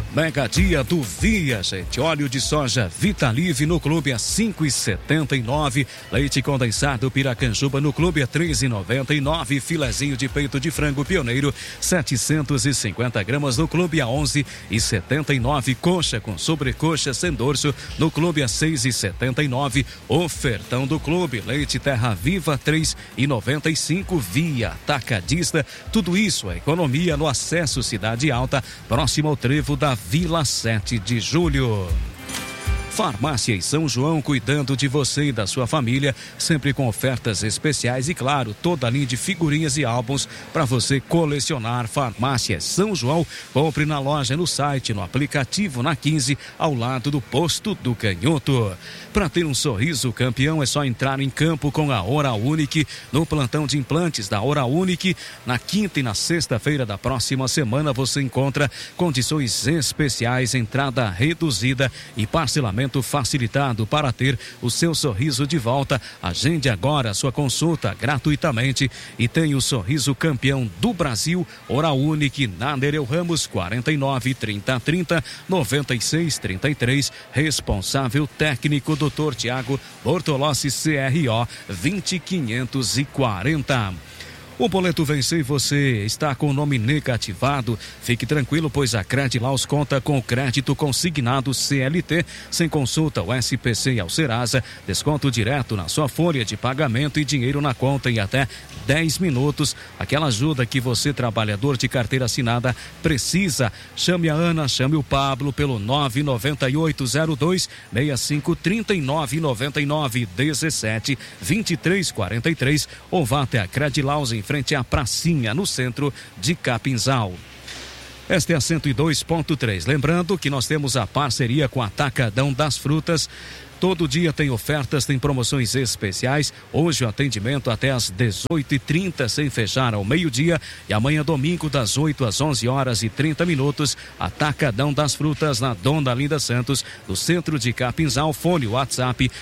Mega dia do Via, gente. Óleo de soja Vitalive no clube a 5,79. Leite condensado Piracanjuba no clube a 3,99. Filezinho de peito de frango Pioneiro 750 gramas no clube a 11,79. Coxa com sobrecoxa sem dorso no clube a 6,79. Ofertão do clube. Leite Terra Viva 3,95. Via Atacadista. Tudo isso é economia no acesso Cidade Alta, próximo ao trevo da Vila 7 de Julho. Farmácia em São João, cuidando de você e da sua família, sempre com ofertas especiais e, claro, toda a linha de figurinhas e álbuns para você colecionar. Farmácia São João, compre na loja, no site, no aplicativo, na 15, ao lado do Posto do Canhoto. Para ter um sorriso campeão, é só entrar em campo com a Oral Unique, no plantão de implantes da Oral Unique. Na quinta e na sexta-feira da próxima semana, você encontra condições especiais, entrada reduzida e parcelamento facilitado para ter o seu sorriso de volta. Agende agora a sua consulta gratuitamente e tem o sorriso campeão do Brasil. Oral Unique, na Nereu Ramos 49 30 30 96 33. Responsável técnico Dr. Tiago Bortolossi, CRO 20540. O boleto venceu e você está com o nome negativado. Fique tranquilo, pois a Credilaus conta com o crédito consignado CLT, sem consulta ao SPC e ao Serasa, desconto direto na sua folha de pagamento e dinheiro na conta em até 10 minutos. Aquela ajuda que você, trabalhador de carteira assinada, precisa. Chame a Ana, chame o Pablo pelo 99802-6530 e 999-17-2343 ou vá até a Credilaus em frente à pracinha, no centro de Capinzal. Esta é a 102.3. Lembrando que nós temos a parceria com o Atacadão das Frutas. Todo dia tem ofertas, tem promoções especiais. Hoje o atendimento até às 18h30, sem fechar ao meio-dia. E amanhã, domingo, das 8 às 11h30. Atacadão das Frutas, na Dona Linda Santos, no centro de Capinzal. Fone WhatsApp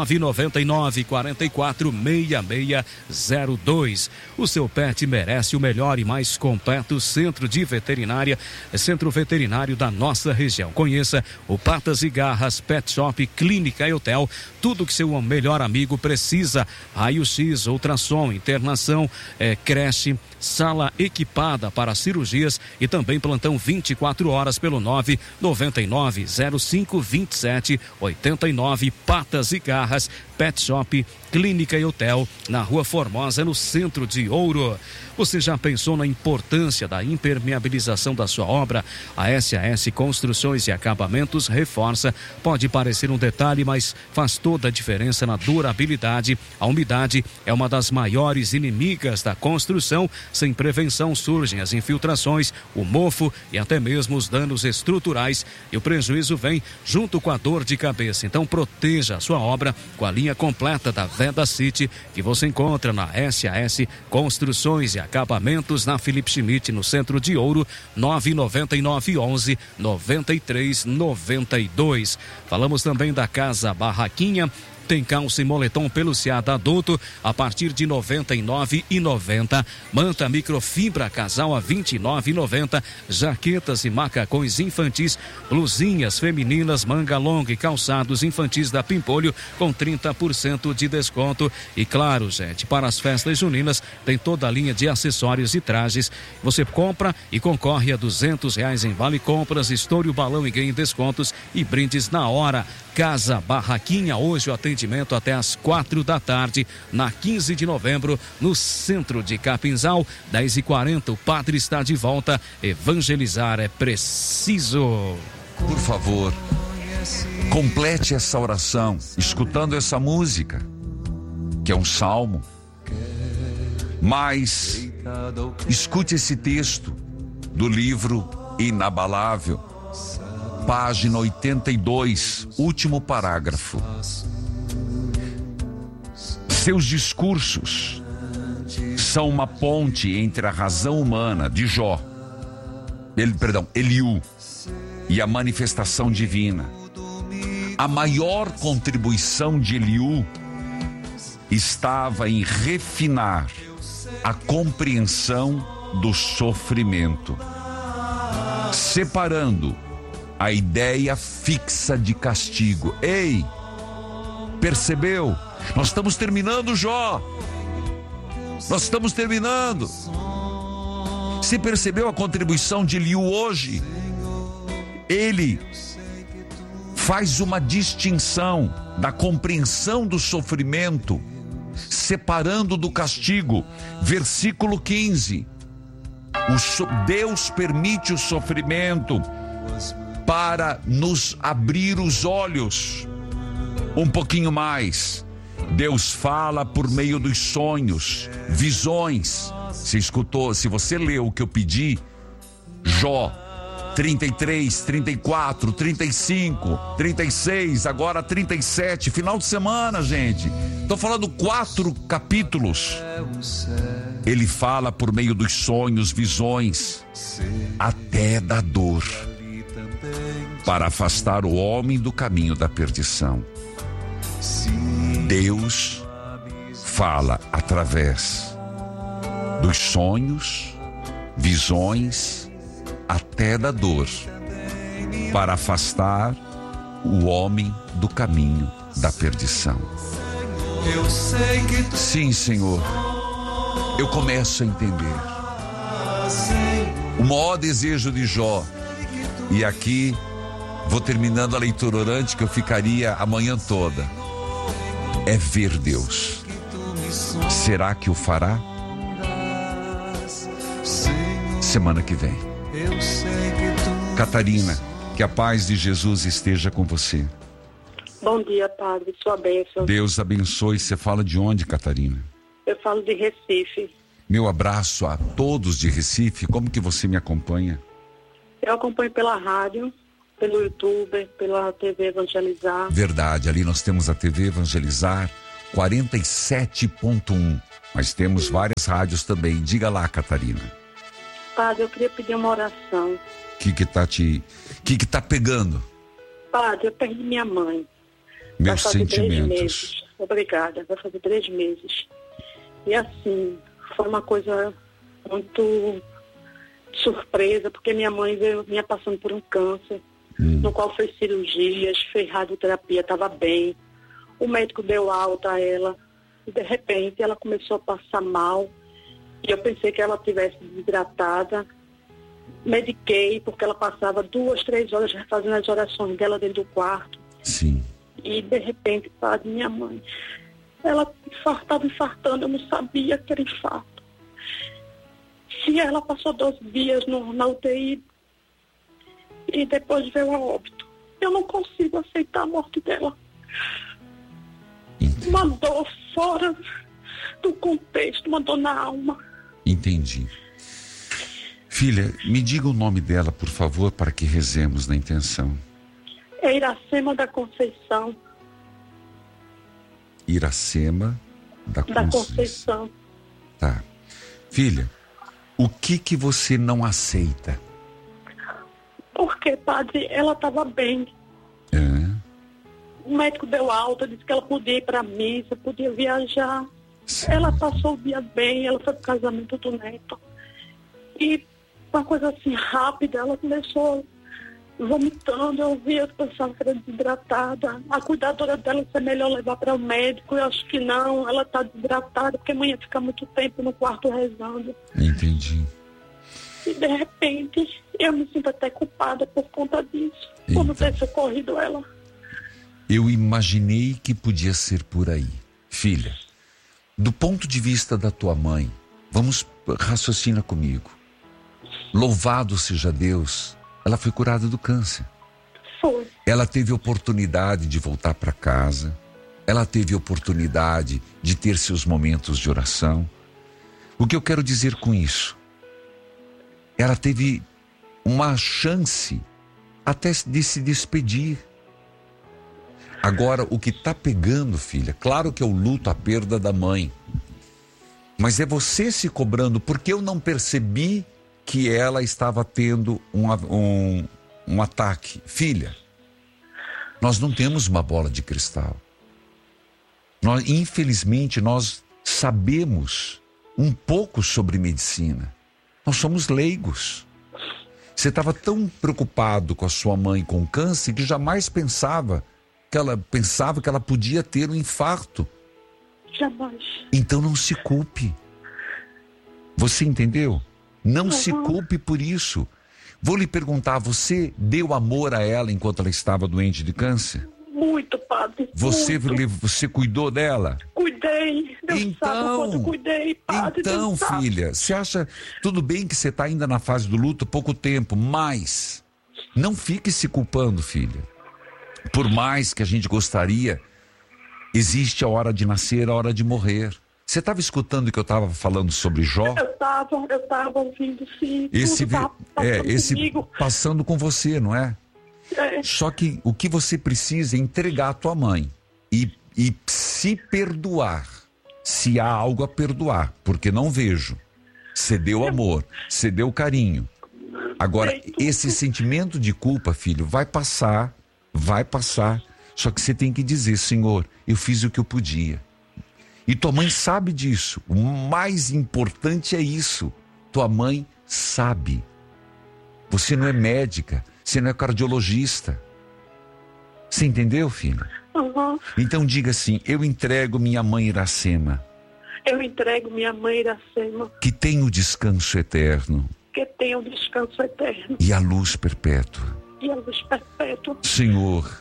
999-446602. O seu pet merece o melhor e mais completo centro de veterinária. Centro veterinário da nossa região. Conheça o Patas e Garras Pet Shop, Clínica e Hotel, tudo que seu melhor amigo precisa. Raio-X, ultrassom, internação, creche, sala equipada para cirurgias e também plantão 24 horas pelo 999-0527-89. Patas e Garras Pet Shop, Clínica e Hotel, na Rua Formosa, no centro de Ouro. Você já pensou na importância da impermeabilização da sua obra? A SAS Construções e Acabamentos reforça. Pode parecer um detalhe, mas faz toda a diferença na durabilidade. A umidade é uma das maiores inimigas da construção. Sem prevenção surgem as infiltrações, o mofo e até mesmo os danos estruturais. E o prejuízo vem junto com a dor de cabeça. Então proteja a sua obra com a linha completa da Veda City, que você encontra na SAS Construções e Acabamentos, na Felipe Schmidt, no centro de Ouro, 999-11-9392. Falamos também da Casa Barraquinha. Tem calça e moletom peluciada adulto a partir de R$ 99,90. Manta microfibra casal a R$ 29,90. Jaquetas e macacões infantis, blusinhas femininas, manga longa e calçados infantis da Pimpolho com 30% de desconto. E claro, gente, para as festas juninas tem toda a linha de acessórios e trajes. Você compra e concorre a R$200 em vale compras, estoure o balão e ganhe descontos e brindes na hora. Casa Barraquinha, hoje o atendimento até às 4 da tarde, na 15 de novembro, no centro de Capinzal, 10h40. O padre está de volta. Evangelizar é preciso. Por favor, complete essa oração escutando essa música, que é um salmo. Mas escute esse texto do livro Inabalável, página 82, último parágrafo. Seus discursos são uma ponte entre a razão humana de Jó, Eliú, e a manifestação divina. A maior contribuição de Eliú estava em refinar a compreensão do sofrimento, separando a ideia fixa de castigo. Ei, percebeu? Nós estamos terminando, Jó. Nós estamos terminando. Você percebeu a contribuição de Eliú hoje? Ele faz uma distinção da compreensão do sofrimento, separando do castigo. Versículo 15. Deus permite o sofrimento para nos abrir os olhos um pouquinho mais. Deus fala por meio dos sonhos, visões. Você escutou, se você leu o que eu pedi, Jó 33, 34, 35, 36, agora 37, final de semana, gente. Estou falando 4 capítulos. Ele fala por meio dos sonhos, visões, até da dor, para afastar o homem do caminho da perdição. Deus fala através dos sonhos, visões, até da dor, para afastar o homem do caminho da perdição. Sim, Senhor, eu começo a entender o maior desejo de Jó. E aqui vou terminando a leitura orante, que eu ficaria a manhã toda. É ver Deus. Será que o fará? Semana que vem. Catarina, que a paz de Jesus esteja com você. Bom dia, padre, sua bênção. Deus abençoe. Você fala de onde, Catarina? Eu falo de Recife. Meu abraço a todos de Recife. Como que você me acompanha? Eu acompanho pela rádio, pelo YouTube, pela TV Evangelizar. Verdade, ali nós temos a TV Evangelizar 47.1. Mas temos várias rádios também. Diga lá, Catarina. Padre, eu queria pedir uma oração. O que tá pegando? Padre, eu perdi minha mãe. Meus vai fazer sentimentos. 3 meses. Obrigada, vai fazer 3 meses. E assim, foi uma coisa muito surpresa, porque minha mãe vinha passando por um câncer, no qual fez cirurgias, fez radioterapia, estava bem. O médico deu alta a ela, e de repente ela começou a passar mal, e eu pensei que ela tivesse desidratada. Mediquei, porque ela passava 2, 3 horas fazendo as orações dela dentro do quarto. Sim. E de repente, padre, minha mãe, ela estava infartando, eu não sabia que era infarto. E ela passou 12 dias na UTI e depois veio a óbito. Eu não consigo aceitar a morte dela. Entendi. Uma dor fora do contexto, uma dor na alma. Entendi. Filha, me diga o nome dela, por favor, para que rezemos na intenção. É Iracema da Conceição. Iracema da Conceição. Tá. Filha, o que você não aceita? Porque, padre, ela estava bem. O médico deu alta, disse que ela podia ir para a missa, podia viajar. Sim. Ela passou o dia bem, ela foi para o casamento do neto. E uma coisa assim rápida, ela começou vomitando, eu vi, eu pensava que era desidratada. A cuidadora dela disse, é melhor levar para o médico. Eu acho que não, ela está desidratada, porque a mãe ia ficar muito tempo no quarto rezando. Entendi. E de repente, eu me sinto até culpada por conta disso, por não ter socorrido ela. Eu imaginei que podia ser por aí. Filha, do ponto de vista da tua mãe, raciocina comigo. Louvado seja Deus, ela foi curada do câncer. Foi. Ela teve oportunidade de voltar para casa. Ela teve oportunidade de ter seus momentos de oração. O que eu quero dizer com isso? Ela teve uma chance até de se despedir. Agora, o que está pegando, filha, claro que é o luto, a perda da mãe. Mas é você se cobrando, porque eu não percebi que ela estava tendo um ataque. Filha, nós não temos uma bola de cristal. Infelizmente, nós sabemos um pouco sobre medicina. Nós somos leigos. Você estava tão preocupado com a sua mãe com câncer que jamais pensava que ela podia ter um infarto. Jamais. Então não se culpe. Você entendeu? Não se culpe por isso. Vou lhe perguntar, você deu amor a ela enquanto ela estava doente de câncer? Muito, padre. Você cuidou dela? Cuidei. Deus sabe o quanto eu cuidei, padre. Então, filha, você acha... Tudo bem que você está ainda na fase do luto, pouco tempo, mas não fique se culpando, filha. Por mais que a gente gostaria, existe a hora de nascer, a hora de morrer. Você estava escutando o que eu estava falando sobre Jó? Eu estava ouvindo, sim. Passando com você, não é? É. Só que o que você precisa é entregar a tua mãe e se perdoar, se há algo a perdoar, porque não vejo. Você deu amor, você deu carinho. Agora, esse sentimento de culpa, filho, vai passar, só que você tem que dizer, Senhor, eu fiz o que eu podia. E tua mãe sabe disso. O mais importante é isso. Tua mãe sabe. Você não é médica, você não é cardiologista. Você entendeu, filha? Uhum. Então diga assim, eu entrego minha mãe Iracema. Eu entrego minha mãe Iracema. Que tem o descanso eterno. Que tem o descanso eterno. E a luz perpétua. E a luz perpétua. Senhor,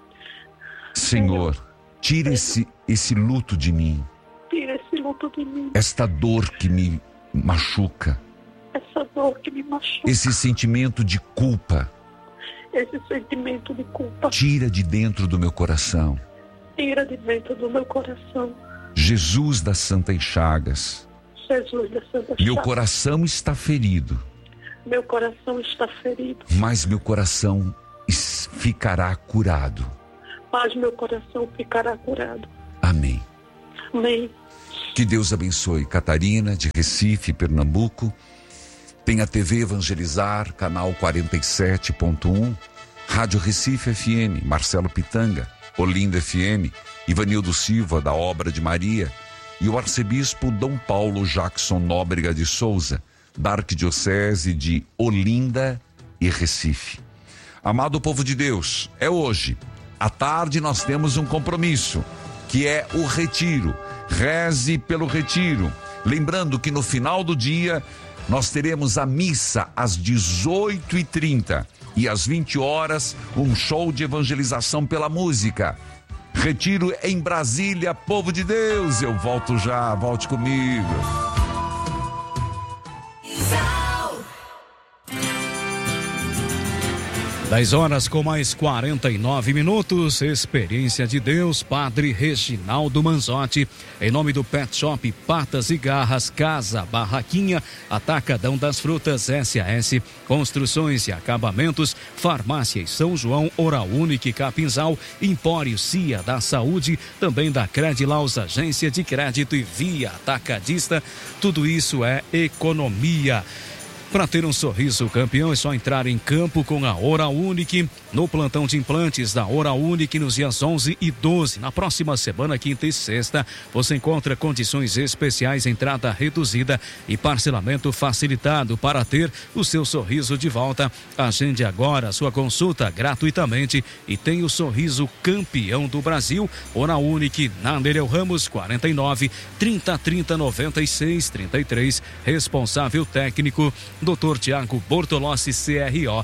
tira esse luto de mim. Tira esse luto de mim. Esta dor que me machuca. Essa dor que me machuca. Esse sentimento de culpa. Esse sentimento de culpa. Tira de dentro do meu coração. Tira de dentro do meu coração. Jesus das Santas Chagas. Jesus das Santas Chagas. Meu coração está ferido. Meu coração está ferido. Mas meu coração ficará curado. Mas meu coração ficará curado. Amém. Amém. Que Deus abençoe. Catarina, de Recife, Pernambuco. Tem a TV Evangelizar, canal 47.1. Rádio Recife FM, Marcelo Pitanga. Olinda FM, Ivanildo Silva, da Obra de Maria. E o arcebispo Dom Paulo Jackson Nóbrega de Souza, da Arquidiocese de Olinda e Recife. Amado povo de Deus, é hoje. À tarde nós temos um compromisso, que é o retiro. Reze pelo retiro. Lembrando que no final do dia nós teremos a missa às 18h30 e às 20 horas um show de evangelização pela música. Retiro em Brasília, povo de Deus. Eu volto já, volte comigo. 10 horas com mais 49 minutos. Experiência de Deus, Padre Reginaldo Manzotti. Em nome do Pet Shop Patas e Garras, Casa Barraquinha, Atacadão das Frutas, SAS, Construções e Acabamentos, Farmácia e São João, Oral Unique Capinzal, Empório Cia da Saúde, também da Credilaus, Agência de Crédito e Via Atacadista. Tudo isso é economia. Para ter um sorriso campeão é só entrar em campo com a Oral Unique, no plantão de implantes da Oral Unique nos dias 11 e 12. Na próxima semana, quinta e sexta, você encontra condições especiais, entrada reduzida e parcelamento facilitado para ter o seu sorriso de volta. Agende agora a sua consulta gratuitamente e tenha o sorriso campeão do Brasil. Oral Unique, na Nereu Ramos, 49 30 30 96 33. Responsável técnico Dr. Tiago Bortolossi, CRO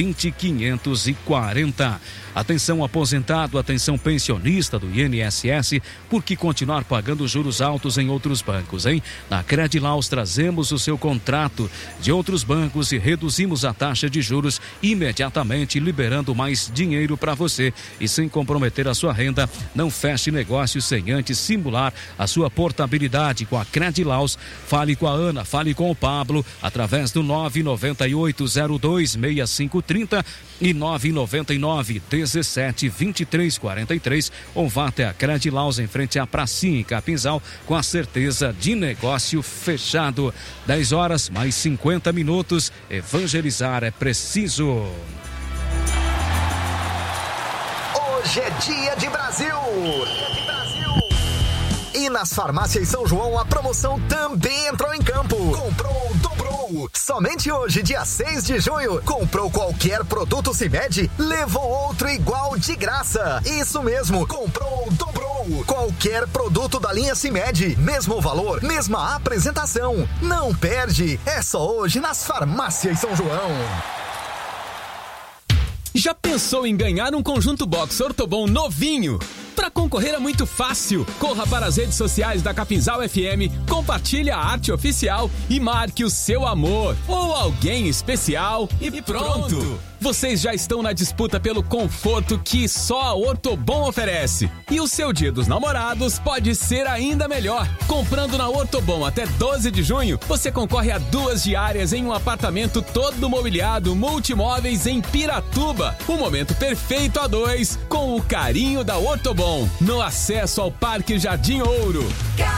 20540. Atenção aposentado, atenção pensionista do INSS, por que continuar pagando juros altos em outros bancos, hein? Na Credilaus trazemos o seu contrato de outros bancos e reduzimos a taxa de juros imediatamente, liberando mais dinheiro para você. E sem comprometer a sua renda, não feche negócio sem antes simular a sua portabilidade com a Credilaus. Fale com a Ana, fale com o Pablo, através do 998026530 e 999-17-23-43, ou vá até a Credilaus em frente à pracinha em Capinzal, com a certeza de negócio fechado. 10 horas mais 50 minutos. Evangelizar é preciso. Hoje é dia de Brasil. E nas farmácias São João a promoção também entrou em campo. Comprou, dobrou. Dobrou! Somente hoje, dia 6 de junho, comprou qualquer produto Cimed, levou outro igual de graça. Isso mesmo, comprou, dobrou! Qualquer produto da linha Cimed, mesmo valor, mesma apresentação. Não perde, é só hoje nas farmácias São João. Já pensou em ganhar um conjunto box Ortobon novinho? Para concorrer é muito fácil. Corra para as redes sociais da Capinzal FM, compartilhe a arte oficial e marque o seu amor ou alguém especial e pronto! Vocês já estão na disputa pelo conforto que só a Ortobon oferece. E o seu Dia dos Namorados pode ser ainda melhor. Comprando na Ortobon até 12 de junho, você concorre a 2 diárias em um apartamento todo mobiliado multimóveis em Piratuba. Um momento perfeito a 2 com o carinho da Ortobon. No acesso ao Parque Jardim Ouro.